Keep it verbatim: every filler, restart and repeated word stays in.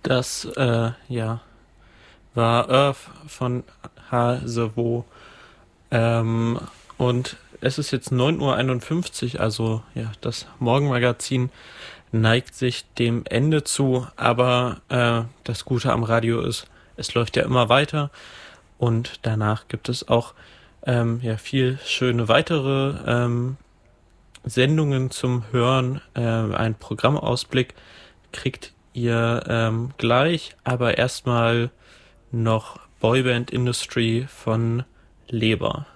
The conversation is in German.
Das, äh, ja, war Earth von Hasewo. Ähm, und es ist jetzt neun Uhr einundfünfzig, also ja, das Morgenmagazin neigt sich dem Ende zu, aber äh, das Gute am Radio ist, es läuft ja immer weiter und danach gibt es auch ähm, ja viel schöne weitere ähm, Sendungen zum Hören. Äh, ein Programmausblick kriegt ihr ähm, gleich, aber erstmal noch Boyband Industry von Leber.